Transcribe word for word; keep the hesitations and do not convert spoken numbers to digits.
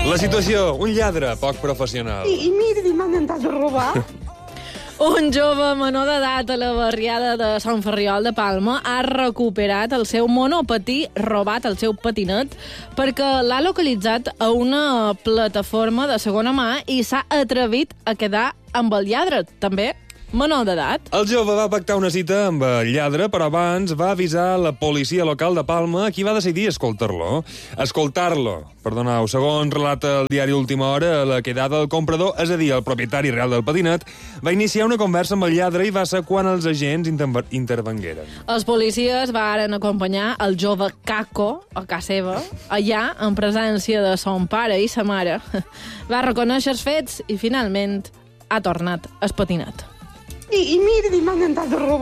La situació, un lladre poc professional. I, i mira, m'han intentat de robar. Un jove menor d'edat a la barriada de Sant Ferriol de Palma ha recuperat el seu monopatí robat, el seu patinet, perquè l'ha localitzat a una plataforma de segona mà i s'ha atrevit a quedar amb el lladre, també menor d'edat. El jove va pactar una cita amb el lladre, però abans va avisar la policia local de Palma, qui va decidir escoltar-lo. Escoltar-lo, perdoneu. Segons relata el diari Última Hora, la quedada del comprador, és a dir, el propietari real del patinet, va iniciar una conversa amb el lladre i va ser quan els agents inter intervengueren. Els policies varen acompanyar el jove Caco, a casa seva, allà, en presència de son pare i sa mare. Va reconèixer els fets i, finalment, ha tornat el patinet. I, i mira, m'han intentat de robar.